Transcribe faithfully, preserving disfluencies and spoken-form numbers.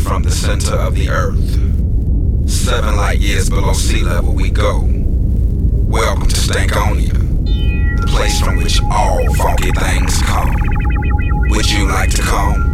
from the center of the earth. Seven light years below sea level we go. Welcome to Stankonia, the place from which all funky things come. Would you like to come?